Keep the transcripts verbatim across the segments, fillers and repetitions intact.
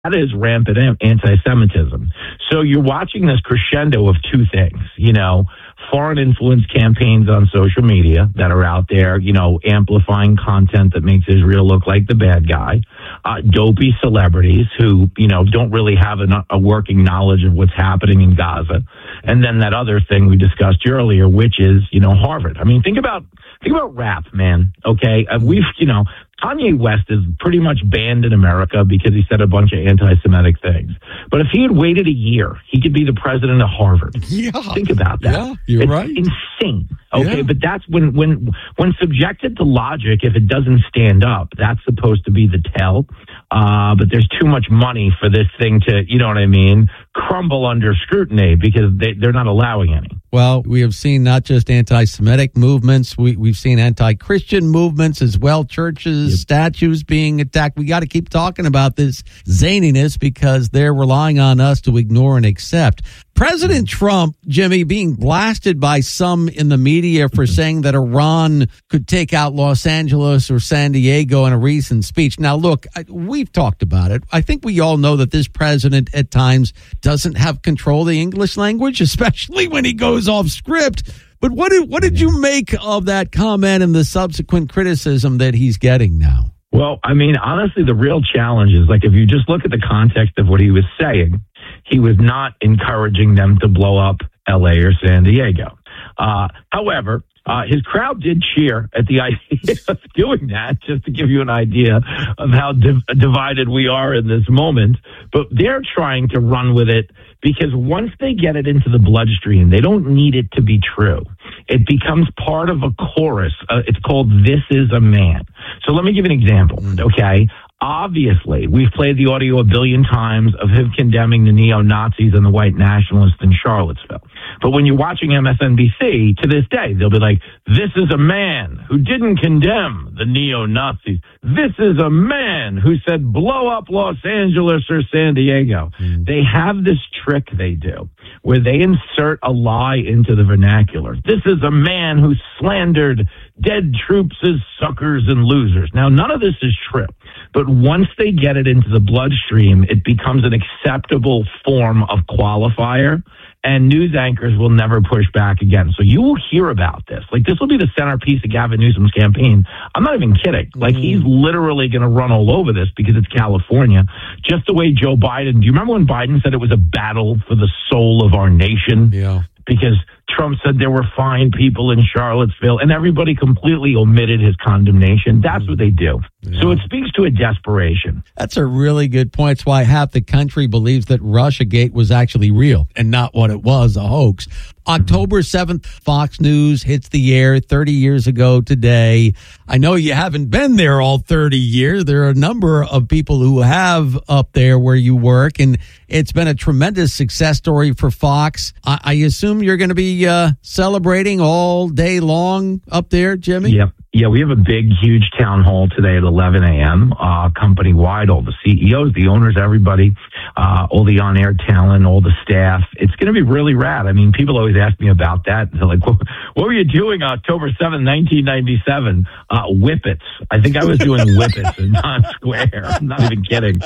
That is rampant anti-Semitism. So you're watching this crescendo of two things, you know, foreign influence campaigns on social media that are out there, you know, amplifying content that makes Israel look like the bad guy, uh, dopey celebrities who, you know, don't really have a, a working knowledge of what's happening in Gaza. And then that other thing we discussed earlier, which is, you know, Harvard. I mean, think about, think about rap, man. Okay. Uh, we've, you know, Kanye West is pretty much banned in America because he said a bunch of anti-Semitic things. But if he had waited a year, he could be the president of Harvard. Yeah. Think about that. Yeah, you're it's right. Insane. Okay, Yeah. but that's when, when, when subjected to logic, if it doesn't stand up, that's supposed to be the tell. Uh, but there's too much money for this thing to, you know what I mean, crumble under scrutiny because they, they're not allowing any. Well, we have seen not just anti-Semitic movements, we, we've seen anti-Christian movements as well, churches, yep. statues being attacked. We got to keep talking about this zaniness because they're relying on us to ignore and accept. President Trump, Jimmy, being blasted by some in the media for saying that Iran could take out Los Angeles or San Diego in a recent speech. Now, look, we've talked about it. I think we all know that this president at times doesn't have control of the English language, especially when he goes off script. But what did, what did you make of that comment and the subsequent criticism that he's getting now? Well, I mean, honestly, the real challenge is, like, if you just look at the context of what he was saying, he was not encouraging them to blow up L A or San Diego. Uh, however, uh, his crowd did cheer at the idea of doing that, just to give you an idea of how div- divided we are in this moment. But they're trying to run with it because once they get it into the bloodstream, they don't need it to be true. It becomes part of a chorus. Uh, it's called This Is a Man. So let me give you an example, okay? Obviously, we've played the audio a billion times of him condemning the neo-Nazis and the white nationalists in Charlottesville. But when you're watching M S N B C, to this day, they'll be like, this is a man who didn't condemn the neo-Nazis. This is a man who said blow up Los Angeles or San Diego. Mm. They have this trick they do where they insert a lie into the vernacular. This is a man who slandered dead troops as suckers and losers. Now, none of this is true. But once they get it into the bloodstream, it becomes an acceptable form of qualifier, and news anchors will never push back again. So you will hear about this. Like, this will be the centerpiece of Gavin Newsom's campaign. I'm not even kidding. Like, mm. he's literally going to run all over this because it's California. Just the way Joe Biden, do you remember when Biden said it was a battle for the soul of our nation? Yeah. Because Trump said there were fine people in Charlottesville, and everybody completely omitted his condemnation. That's what they do. Yeah. So it speaks to a desperation. That's a really good point. It's why half the country believes that Russiagate was actually real and not what it was, a hoax. October seventh, Fox News hits the air thirty years ago today. I know you haven't been there all thirty years. There are a number of people who have up there where you work, and it's been a tremendous success story for Fox. I, I assume you're going to be uh, celebrating all day long up there, Jimmy? Yep. Yeah, we have a big, huge town hall today at eleven a.m., uh, company-wide, all the C E Os, the owners, everybody, uh, all the on-air talent, all the staff. It's going to be really rad. I mean, people always ask me about that. They're like, what, what were you doing October seventh, nineteen ninety-seven? Uh, whippets. I think I was doing whippets in Times Square. I'm not even kidding.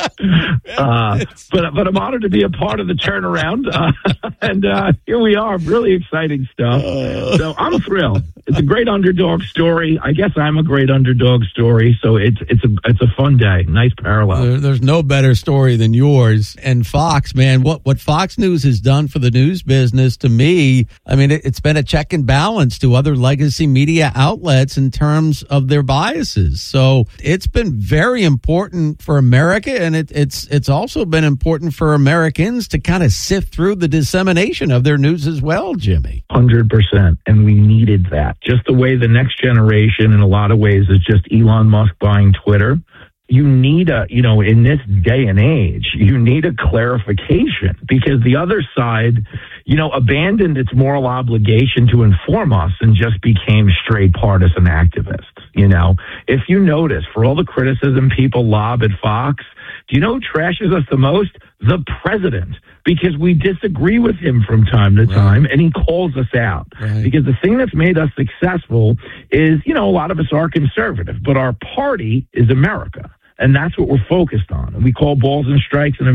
Uh, but, but I'm honored to be a part of the turnaround. Uh, and uh, here we are. Really exciting stuff. So I'm thrilled. It's a great underdog story. I guess I'm a great underdog story, so it's it's a it's a fun day. Nice parallel. There, there's no better story than yours. And Fox, man, what what Fox News has done for the news business, to me, I mean, it, it's been a check and balance to other legacy media outlets in terms of their biases. So it's been very important for America, and it, it's it's also been important for Americans to kind of sift through the dissemination of their news as well, Jimmy. one hundred percent, and we needed that. Just the way the next generation, in a lot of ways, is just Elon Musk buying Twitter. You need a, you know, in this day and age, you need a clarification because the other side, you know, abandoned its moral obligation to inform us and just became straight partisan activists. You know, if you notice, for all the criticism people lob at Fox, do you know who trashes us the most? The president, because we disagree with him from time to time, right. and he calls us out. Right. Because the thing that's made us successful is, you know, a lot of us are conservative, but our party is America. And that's what we're focused on. And we call balls and strikes and